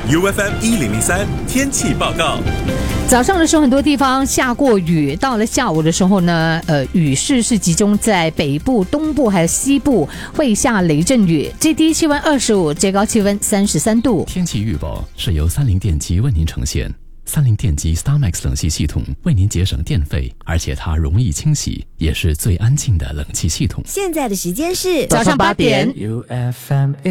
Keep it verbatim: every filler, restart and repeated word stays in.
U F M 一零零三天气报告。 早上的时候，很多地方下过雨，到了下午的时候呢，呃，雨势是集中在北部、东部还有西部，会下雷阵雨。最低气温二十五，最高气温三十三度。 天气预报是由三菱电机为您呈现。三菱电机 StarMax 冷气系统为您节省电费，而且它容易清洗，也是最安静的冷气系统。 现在的时间是早上八点。 U F M